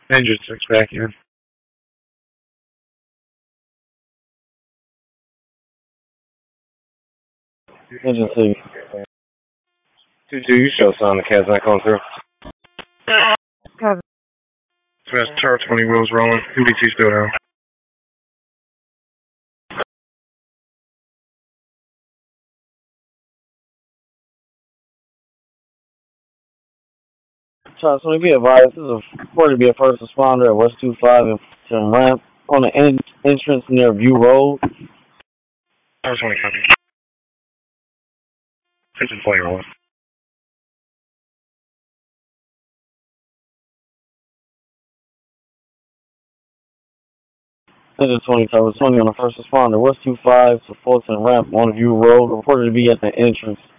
Engine 6 back in. Engine 6. 2-2, you show sign the cat's not coming through. So that's Tower 20 wheels rolling. UDT still down. Charles, let me be advised, this is reported to be a first responder at West 25 and ramp on the entrance near View Road. Tower 20 copy. Engine 20 rolling. Engine 20, Tower 20 on the first responder. West 25 to Fulton ramp on View Road, reported to be at the entrance.